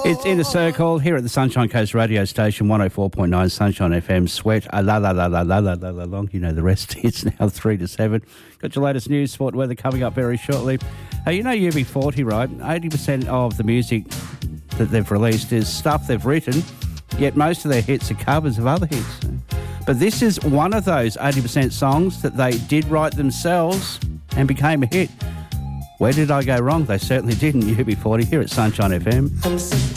It's Inner Circle here at the Sunshine Coast radio station, 104.9 Sunshine FM. Sweat, la la la la la la la la long. You know the rest. It's now 3 to 7. Got your latest news, sport, weather coming up very shortly. You know UB40, right? 80% of the music that they've released is stuff they've written, yet most of their hits are covers of other hits. But this is one of those 80% songs that they did write themselves and became a hit. Where did I go wrong? They certainly didn't. UB40 here at Sunshine FM. I'm so